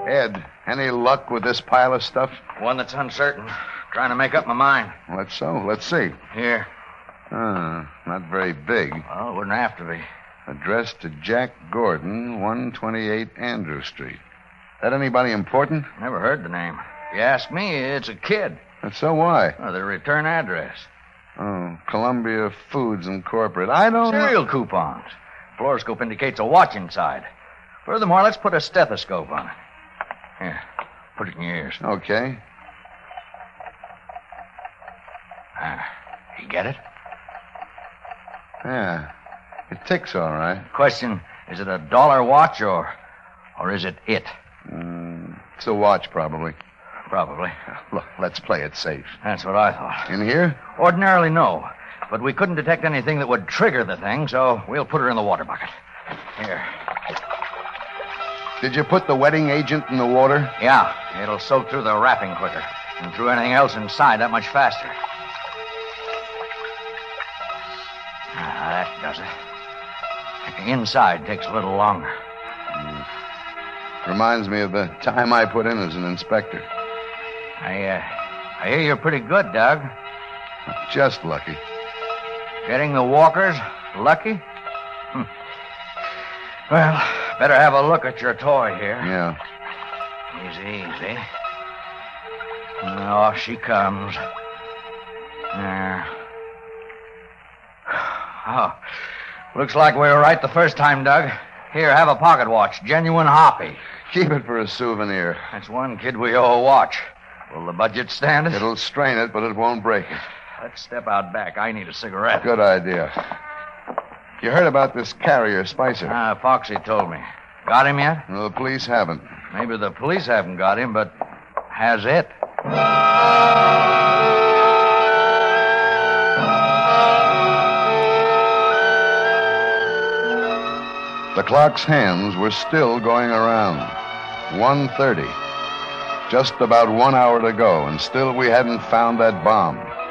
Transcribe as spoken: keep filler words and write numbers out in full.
Ed, any luck with this pile of stuff? One that's uncertain. Trying to make up my mind. Let's so. Let's see. Here. Ah, not very big. Well, it wouldn't have to be. Addressed to Jack Gordon, one twenty-eight Andrew Street. That anybody important? Never heard the name. If you ask me, it's a kid. That's so why? Oh, the return address. Oh, Columbia Foods Incorporated. I don't Cereal know. coupons. Fluoroscope indicates a watch inside. Furthermore, let's put a stethoscope on it. Here, put it in your ears. Okay. Ah, you get it? Yeah. It ticks all right. Question, is it a dollar watch or or is it it? Mm, it's a watch, probably. Probably. Look, let's play it safe. That's what I thought. In here? Ordinarily, no. But we couldn't detect anything that would trigger the thing, so we'll put her in the water bucket. Here. Did you put the wetting agent in the water? Yeah, it'll soak through the wrapping quicker. And through anything else inside that much faster. Ah, that does it. The inside takes a little longer. Mm. Reminds me of the time I put in as an inspector. I, uh, I hear you're pretty good, Doug. Just lucky. Getting the walkers lucky? Hm. Well, better have a look at your toy here. Yeah. Easy, easy. Off she comes. There. Oh, looks like we were right the first time, Doug. Here, have a pocket watch. Genuine Hoppy. Keep it for a souvenir. That's one kid we owe a watch. Will the budget stand it? It'll strain it, but it won't break it. Let's step out back. I need a cigarette. Good idea. You heard about this carrier, Spicer? Ah, Foxy told me. Got him yet? Well, the police haven't. Maybe the police haven't got him, but has it? The clock's hands were still going around. one thirty. Just about one hour to go, and still we hadn't found that bomb.